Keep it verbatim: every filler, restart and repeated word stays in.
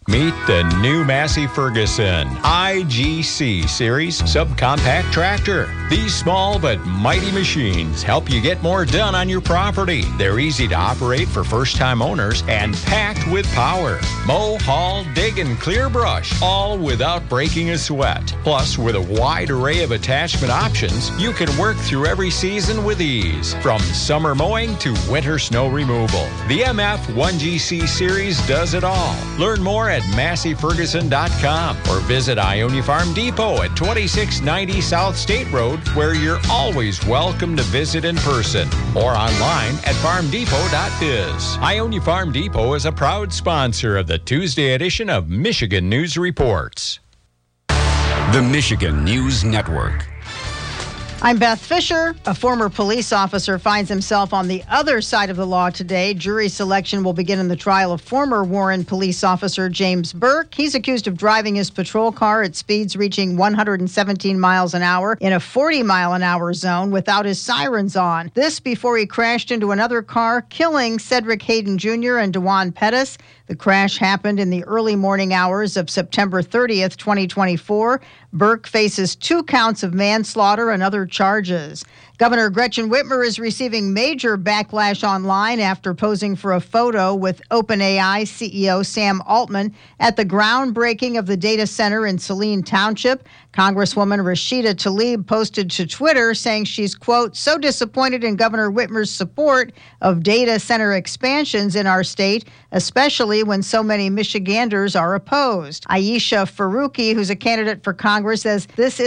Meet the new Massey Ferguson I G C Series subcompact tractor. These small but mighty machines help you get more done on your property. They're easy to operate for first-time owners and packed with power. Mow, haul, dig, and clear brush, all without breaking a sweat. Plus, with a wide array of attachment options, you can work through every season with ease. From summer mowing to winter snow removal, the M F one G C Series does it all. Learn more at Massey Ferguson dot com or visit Ionia Farm Depot at twenty-six ninety South State Road, where you're always welcome to visit in person, or online at farm depot dot biz. Ionia Farm Depot is a proud sponsor of the Tuesday edition of Michigan News Reports. The Michigan News Network. I'm Beth Fisher. A former police officer finds himself on the other side of the law today. Jury selection will begin in the trial of former Warren police officer James Burke. He's accused of driving his patrol car at speeds reaching one hundred seventeen miles an hour in a forty mile an hour zone without his sirens on. This before he crashed into another car, killing Cedric Hayden Junior and DeJuan Pettis. The crash happened in the early morning hours of September thirtieth, twenty twenty-four. Burke faces two counts of manslaughter and other charges. Governor Gretchen Whitmer is receiving major backlash online after posing for a photo with OpenAI C E O Sam Altman at the groundbreaking of the data center in Saline Township. Congresswoman Rashida Tlaib posted to Twitter saying she's, quote, so disappointed in Governor Whitmer's support of data center expansions in our state, especially when so many Michiganders are opposed. Aisha Faruqi, who's a candidate for Congress, says this is